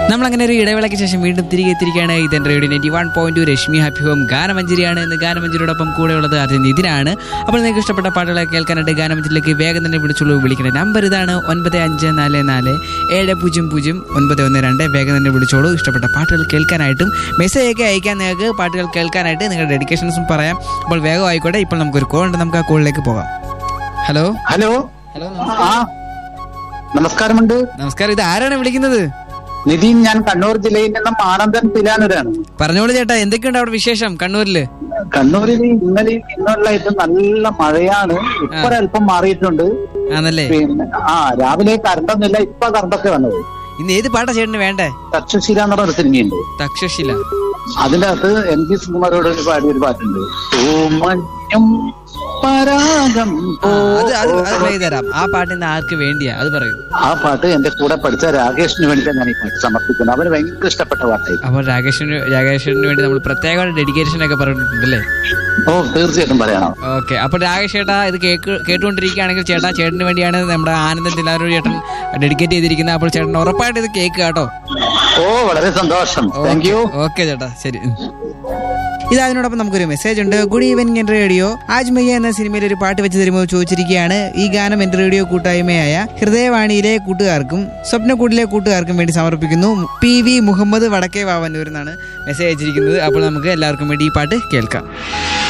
നമ്മളങ്ങനെ ഒരു ഇടവേളയ്ക്ക് ശേഷം വീണ്ടും തിരികെ എത്തിയിരിക്കുകയാണ്. ഇതെന്റെ റേഡിയോ 91.2 രശ്മി ഹാപ്പി ഹോം ഗാനമഞ്ജരിയാണ്. ഇന്ന് ഗാനമഞ്ജരിയോടൊപ്പം കൂടെയുള്ളത് അത് നിതിനാണ്. അപ്പോൾ നിങ്ങൾക്ക് ഇഷ്ടപ്പെട്ട പാട്ടുകളെ കേൾക്കാനായിട്ട് ഗാനമഞ്ജരിയിലേക്ക് വേഗം തന്നെ വിളിച്ചുള്ളൂ. വിളിക്കേണ്ട നമ്പർ ഇതാണ് 9544700912. വേഗം തന്നെ വിളിച്ചോളൂ. ഇഷ്ടപ്പെട്ട പാട്ടുകൾ കേൾക്കാനായിട്ടും മെസ്സേജ് ഒക്കെ അയക്കാൻ നിങ്ങൾക്ക് പാട്ടുകൾ കേൾക്കാനായിട്ട് നിങ്ങളുടെ ഡെഡിക്കേഷൻസും പറയാം. അപ്പോൾ വേഗം ആയിക്കോട്ടെ. ഇപ്പോൾ നമുക്കൊരു കോൾ ഉണ്ട്, നമുക്ക് ആ കോളിലേക്ക് പോകാം. ഹലോ ഹലോ ഹലോ നമസ്കാരമുണ്ട്. നമസ്കാരം. ഇത് ആരാണ് വിളിക്കുന്നത്? നിതിൻ, ഞാൻ കണ്ണൂർ ജില്ലയിൽ നിന്നും ആനന്ദൻ പിലാനൂരാണ്. പറഞ്ഞോളൂ ചേട്ടാ, എന്തൊക്കെയുണ്ട് അവിടെ വിശേഷം കണ്ണൂരില്? കണ്ണൂരിൽ ഇന്നലെയും ഇന്നുള്ളായിട്ട് നല്ല മഴയാണ്. ഇപ്പൊ അല്പം മാറിയിട്ടുണ്ട്. ആണല്ലേ? പിന്നെ രാവിലെ കറണ്ടൊന്നുമില്ല, ഇപ്പൊ കറണ്ടൊക്കെ വന്നത്. ഇന്ന് ഏത് പാട്ടാ ചേട്ടന് വേണ്ടേ? തക്ഷശില എന്ന് പറഞ്ഞ സിനിമയുണ്ട്. തക്ഷശില. അതിന്റെ അകത്ത് MG സുകുമാരോട് പാടിയൊരു പാട്ടുണ്ട്, ഓമഞ്ഞും പരാഗം. തരാം. ആ പാട്ട് ഇന്ന് ആർക്ക് വേണ്ടിയാ അത് പറയൂ. ആ പാട്ട് എന്റെ കൂടെ പഠിച്ച രാകേഷിന് വേണ്ടിയിട്ടാണ് ഞാൻ ഈ പാട്ട് സമർപ്പിക്കുന്നത്. അവന് ഭയങ്കര ഇഷ്ടപ്പെട്ട പാട്ടായി. അപ്പോൾ രാകേഷിന് വേണ്ടി നമ്മൾ പ്രത്യേക ഡെഡിക്കേഷൻ ഒക്കെ പറഞ്ഞിട്ടുണ്ടല്ലേ? ഓ, തീർച്ചയായിട്ടും പറയണം. ഓക്കെ. അപ്പൊ രാകേഷ് ചേട്ടാ ഇത് കേട്ടുകൊണ്ടിരിക്കുകയാണെങ്കിൽ ചേട്ടന് വേണ്ടിയാണ് നമ്മുടെ ആനന്ദൻ തിലാനൂർ ചേട്ടൻ ഡെഡിക്കേറ്റ് ചെയ്തിരിക്കുന്നത്. അപ്പോൾ ചേട്ടൻ ഉറപ്പായിട്ട് ഇത് കേൾക്കുക കേട്ടോ. ഓ, വളരെ സന്തോഷം. Thank you. ഓക്കെ ചേട്ടാ, ശരി. ഇത് അതിനോടൊപ്പം നമുക്കൊരു മെസ്സേജ് ഉണ്ട്. ഗുഡ് ഈവനിങ് എന്റെ റേഡിയോ, ആജ്മയ്യ എന്ന സിനിമയിൽ ഒരു പാട്ട് വെച്ച് തരുമോ ചോദിച്ചിരിക്കുകയാണ്. ഈ ഗാനം എന്റെ റേഡിയോ കൂട്ടായ്മയായ ഹൃദയവാണിയിലെ കൂട്ടുകാർക്കും സ്വപ്നക്കൂട്ടിലെ കൂട്ടുകാർക്കും വേണ്ടി സമർപ്പിക്കുന്നു. PV മുഹമ്മദ് വടക്കേ വാവന്നൂർ എന്നാണ് മെസ്സേജ് അയച്ചിരിക്കുന്നത്. അപ്പോൾ നമുക്ക് എല്ലാവർക്കും വേണ്ടി ഈ പാട്ട് കേൾക്കാം.